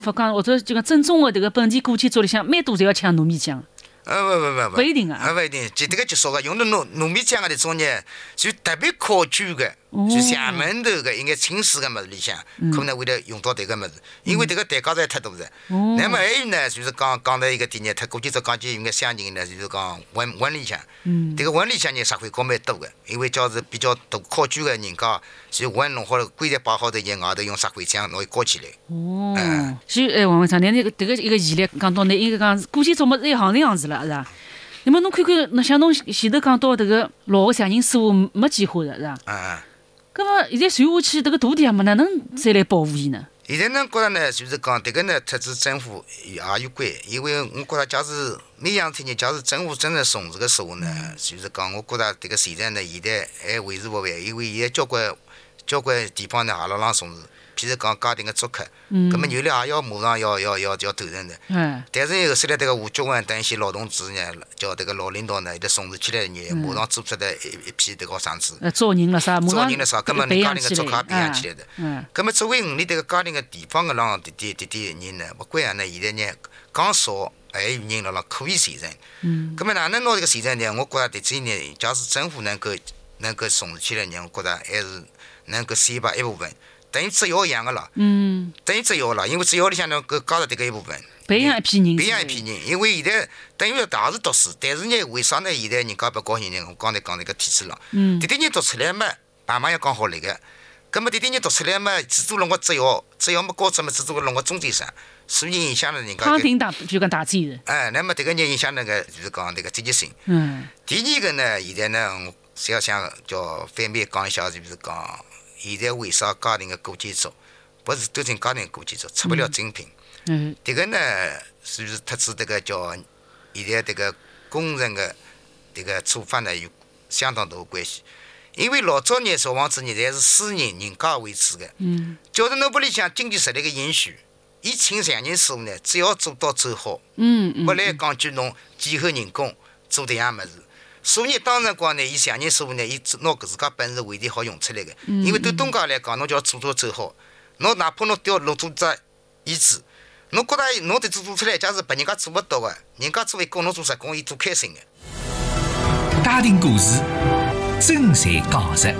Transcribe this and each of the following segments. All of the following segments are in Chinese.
不讲，或者就讲正宗的这个本地过去做里向，蛮多侪要抢糯米浆。 不一定啊， 不一定，这个就说个用的糯米浆的种呢，就特别考究的，就厦门头个应该清水个么子里向，可能会得用到这个么子，因为这个代价实在太多了。那么还有呢，就是刚才一个点呢，他估计这讲起应该乡人呢，就是讲文里向，这个文里向呢社会高蛮多的，因为叫是比较多考究的人家，就文弄好了，规则摆好的人外头用社会浆拿伊搞起来。 所以王会长，那这个一个现在讲到呢，应该讲过去做么是一行那样子了，是吧？那么侬看看，侬像侬前头讲到这个老的乡人似乎没计划的，是吧？那么现在传下去，这个土地也没哪能再来保护伊呢？ 现在呢，觉着呢，就是讲这个呢，特指政府也有关，因为我觉着假使每样事情，假使政府真正重视的时候呢，就是讲我觉着这个现在呢，现在还为时不晚，因为现在交关地方呢也老重视。譬如讲家庭的租客，葛么有的也要马上要投人的。但是后头来这个吴局长等一些老同志呢，叫这个老领导呢，有的重视起来呢，马上做出来一批这个啥子。 招人了啥？ 招人了啥？葛么你家庭的租客培养起来的。葛么作为我们这个家庭的地方的让点人呢，不管呢，现在呢讲少，还有人了可以承认。葛么哪能拿这个承认呢？我觉着在这一呢，假使政府能够重视起来呢，我觉着还是能够选拔一部分。等于职校一样的了，等于职校了，因为职校里向呢，加入这个一部分， 培养一批人，因为现在等于也是读书，但是呢，为啥呢？现在人家不高兴呢？我刚才讲那个体制了，这点人读出来嘛，慢慢要讲好那个，葛么这点人读出来嘛，只做了我职校么高职嘛，只做了我中间生，所以影响了人家。 康定就讲大战的。那么这个呢，影响那个就是讲这个积极性。第二个呢，现在呢，我是要想叫反面讲一下，就是讲。现在为啥家庭的过节做，不是都成家庭过节做，出不了精品。这个呢，是不是特指这个叫现在这个工人的这个做法呢有相当大的关系。因为老早年小房子呢，侪是私人家为主的。叫是侬屋里向经济实力的允许，伊请常人师傅呢，只要做到走好，不来讲究侬几后人工做这样么子。所以当然讲呢，伊常人师傅呢，伊拿自家本事为的好用出来的。因为对东家来讲，侬就要做走好，侬哪怕侬弄做只椅子，侬觉得侬得做出来，假使别人家做不到的，人家做一工，侬做10工，伊做开心的。 家庭故事，真实讲述。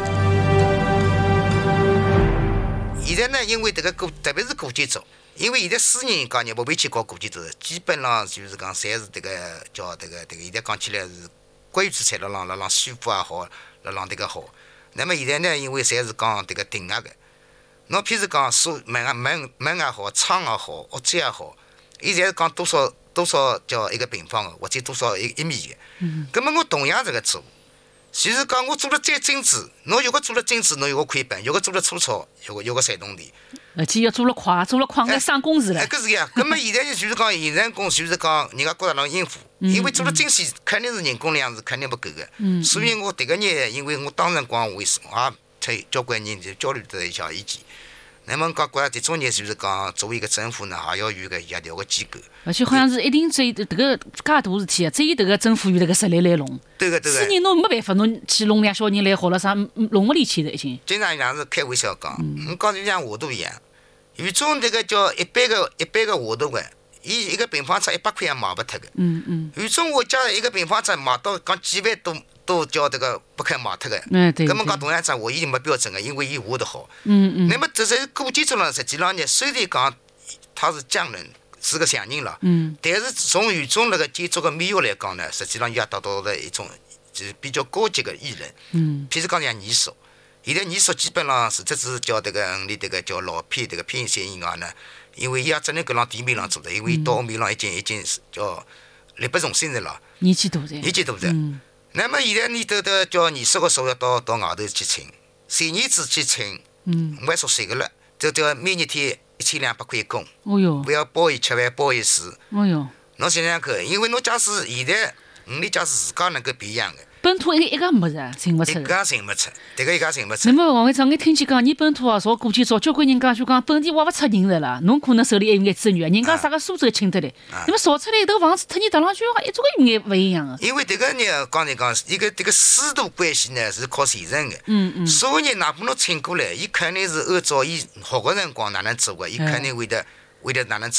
现在呢，因为这个特别是过节族，因为现在私人家呢不会去搞过节族，基本上就是讲侪是这个叫这个，现在讲起来是。关于制菜让师傅也好，让这个好。那么现在呢，因为侪是讲这个定额的，侬譬如讲门也好，窗也好，屋子也好，伊侪是讲多少叫一个平方的，或者多少一米的。咁么我同样这个做，就是讲我做了再精致，侬如果做了精致，侬有个亏本；如果做了粗糙，有个山洞地。 而且要做了快，眼省工时了。 搿是呀。咁么现在就是讲现人工，就是讲人家觉得能应付，因为做了精细，肯定是人工量是肯定不够的。所以我这个呢，因为我当时光为什么也交关人就交流了一下意见。那么讲觉得这种呢，就是讲作为一个政府呢，也要有一个协调的机构。 而且好像是一定只有这个介大事体，只有这个政府有这个实力来弄。 对个。 私人侬没办法，侬去弄两小人来好了啥，弄不里去的已经。 经常像是开玩笑讲，我讲就像画图一样，有种这个叫一般的画图的，伊一个平方尺100块也卖不脱的。有种我家一个平方尺卖到讲几万都叫这个不肯卖脱的。咁么讲同样子我已经没标准的，因为伊画得好。那么这在古建筑上实际上呢，虽然讲他是匠人，是个匠人了。但是从有种那个建筑的美学来讲呢，实际上也达到了一种就是比较高级的艺人。譬如讲像艺术，现在艺术基本上除是叫这个你这个叫老片这个片线以外呢，因为伊也只能搿浪地面上做的，因为到后面浪已经叫力不从心的了。 年纪大的。 那么现在你都叫艺术的时候要到外头去请，随年子去请，我还说谁个了，就叫每日天1200块一工。不要包伊吃饭，包伊住。侬想想看，因为侬假使现在你假使自家能够培养的。 本土一个没是寻不出， 一个寻不出。 那么王会长，我听起讲，你本土造过去造，交关人家就讲本地挖不出人来了，侬可能手里还有眼资源，人家啥个苏州请得来，那么造出来一头房子，特你搭上去一种有眼不一样的。 因为这个呢，刚才讲，一个这个师徒关系呢是靠传承的。所有人哪怕侬请过来，伊肯定是按照伊学个辰光哪能做的，伊肯定会得哪能做。